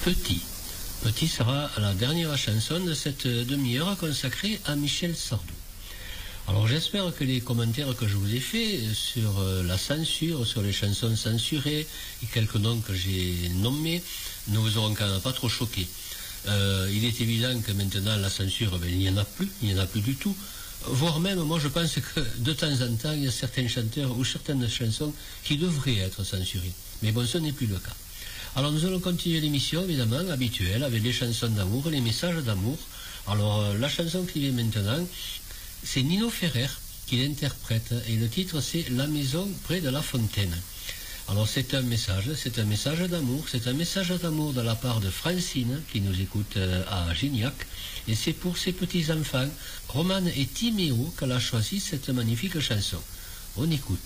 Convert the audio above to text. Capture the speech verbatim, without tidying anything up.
Petit. Petit sera la dernière chanson de cette demi-heure consacrée à Michel Sardou. Alors j'espère que les commentaires que je vous ai faits sur la censure, sur les chansons censurées et quelques noms que j'ai nommés ne vous auront quand même pas trop choqué. Euh, il est évident que maintenant la censure, ben, il n'y en a plus, il n'y en a plus du tout. Voire même, moi je pense que de temps en temps, il y a certains chanteurs ou certaines chansons qui devraient être censurées. Mais bon, ce n'est plus le cas. Alors nous allons continuer l'émission, évidemment, habituelle, avec les chansons d'amour, les messages d'amour. Alors euh, la chanson qui vient maintenant, c'est Nino Ferrer qui l'interprète, et le titre c'est La maison près de la fontaine. Alors c'est un message, c'est un message d'amour, c'est un message d'amour de la part de Francine, qui nous écoute euh, à Gignac, et c'est pour ses petits-enfants, Romane et Timéo, qu'elle a choisi cette magnifique chanson. On écoute.